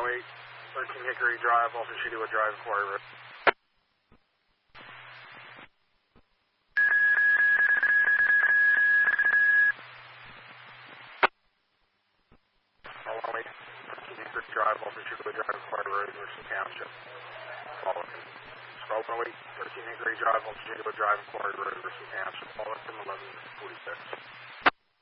13 Hickory Drive, Walter Cedarwood Drive, Quarry Road. Along 13 Hickory Drive, Walter Cedarwood Drive, Quarry Road, Mercer Township. Fullerton. Scope 13 Hickory Drive, Walter Cedarwood Drive, Quarry Road, Mercer Township. Fullerton, 1146.